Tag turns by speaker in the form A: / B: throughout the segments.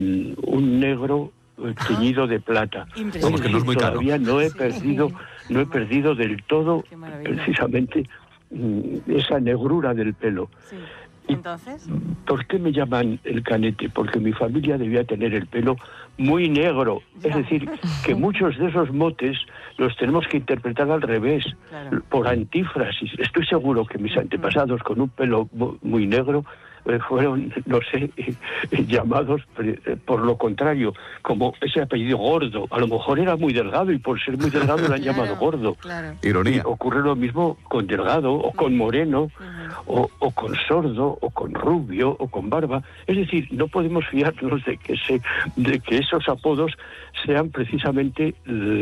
A: un negro teñido de plata.
B: Vamos, que no es muy caro.
A: Todavía no he perdido del todo precisamente esa negrura del pelo.
C: Sí. Entonces,
A: ¿por qué me llaman el canete? Porque mi familia debía tener el pelo muy negro. Es decir, que muchos de esos motes los tenemos que interpretar al revés, por antífrasis. Estoy seguro que mis antepasados con un pelo muy negro fueron, no sé, llamados por lo contrario, como ese apellido Gordo. A lo mejor era muy delgado y por ser muy delgado lo han llamado Gordo.
B: Ironía.
A: Y ocurre lo mismo con delgado o con moreno o con sordo o con rubio o con barba. Es decir, no podemos fiarnos de que esos apodos sean precisamente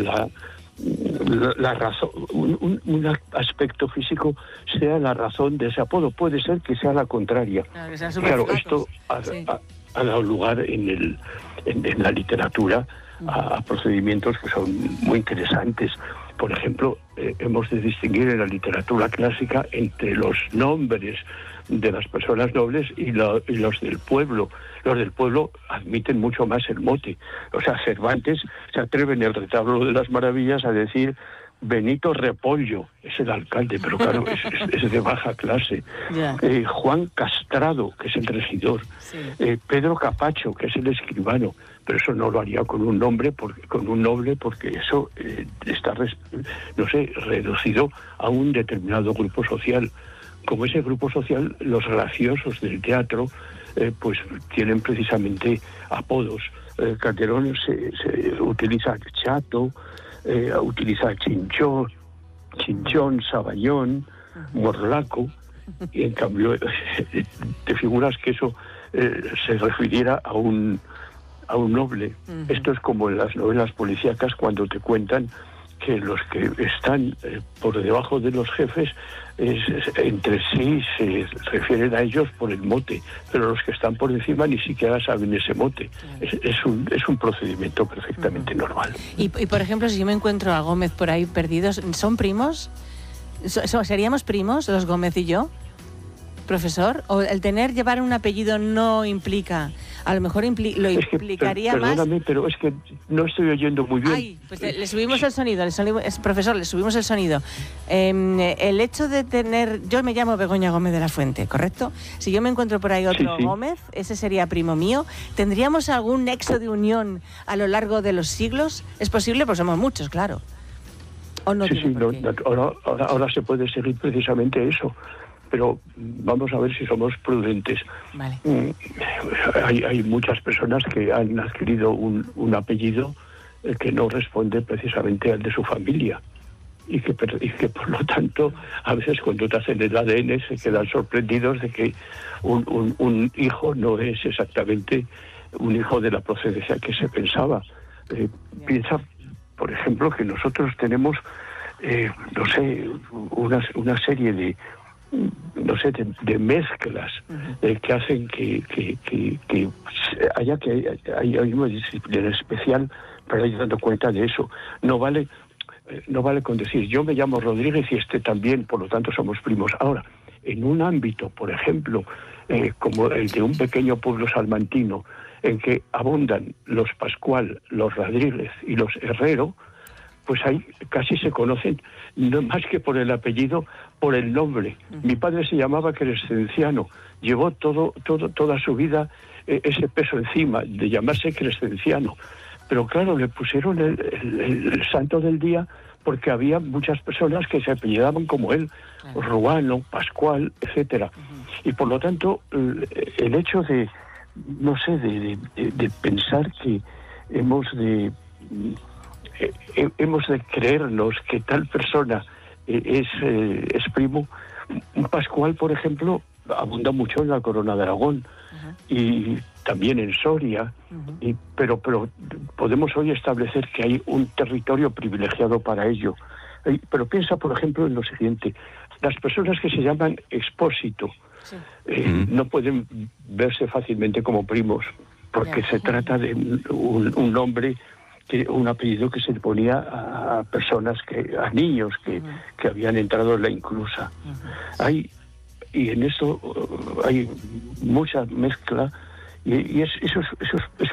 A: la razón, un aspecto físico sea la razón de ese apodo. Puede ser que sea la contraria. Claro, esto ha dado lugar en la literatura a procedimientos que son muy interesantes. Por ejemplo, hemos de distinguir en la literatura clásica entre los nombres de las personas nobles y los del pueblo. Los del pueblo admiten mucho más el mote. O sea, Cervantes se atreve en el Retablo de las Maravillas a decir Benito Repollo, es el alcalde, pero claro, es de baja clase. Juan Castrado, que es el regidor. Pedro Capacho, que es el escribano, pero eso no lo haría con un noble, porque eso está, no sé, reducido a un determinado grupo social. Como ese grupo social, los graciosos del teatro, pues tienen precisamente apodos. Calderón se utiliza chato, utiliza chinchón, saballón, morlaco, y en cambio te figuras que eso se refiriera a un noble. Esto es como en las novelas policíacas cuando te cuentan que los que están por debajo de los jefes entre sí se refieren a ellos por el mote, pero los que están por encima ni siquiera saben ese mote. Es un procedimiento perfectamente normal.
C: Y por ejemplo, si yo me encuentro a Gómez por ahí perdidos, ¿son primos? ¿Seríamos primos los Gómez y yo, profesor? ¿O el llevar un apellido no implica? A lo mejor implicaría más...
A: Perdóname, pero es que no estoy oyendo muy bien.
C: Ay, pues le subimos el sonido, profesor, le subimos el sonido. El hecho de tener... Yo me llamo Begoña Gómez de la Fuente, ¿correcto? Si yo me encuentro por ahí otro Gómez, ese sería primo mío. ¿Tendríamos algún nexo de unión a lo largo de los siglos? ¿Es posible? Pues somos muchos, claro. ¿O no?
A: Ahora se puede seguir precisamente eso. Pero vamos a ver si somos prudentes.
C: Vale.
A: Hay muchas personas que han adquirido un apellido que no responde precisamente al de su familia y que por lo tanto a veces cuando te hacen el ADN se quedan sorprendidos de que un hijo no es exactamente un hijo de la procedencia que se pensaba. Piensa, por ejemplo, que nosotros tenemos no sé, una serie de mezclas que hacen que hay una disciplina especial para ir dando cuenta de eso. No vale con decir yo me llamo Rodríguez y este también, por lo tanto somos primos. Ahora, en un ámbito, por ejemplo, como el de un pequeño pueblo salmantino, en que abundan los Pascual, los Rodríguez y los Herrero, pues ahí casi se conocen, no más que por el apellido, por el nombre. Mi padre se llamaba Crescenciano, llevó toda su vida ese peso encima de llamarse Crescenciano. Pero claro, le pusieron el santo del día porque había muchas personas que se apellidaban como él, Ruano, Pascual, etcétera. Y por lo tanto, el hecho de, no sé, de pensar que hemos de creernos que tal persona es primo. Un Pascual, por ejemplo, abunda mucho en la Corona de Aragón y también en Soria, pero podemos hoy establecer que hay un territorio privilegiado para ello. Pero piensa, por ejemplo, en lo siguiente: las personas que se llaman Expósito no pueden verse fácilmente como primos, porque se trata de un nombre, un apellido que se le ponía a personas, a niños que habían entrado en la inclusa. Y en eso hay mucha mezcla, y eso es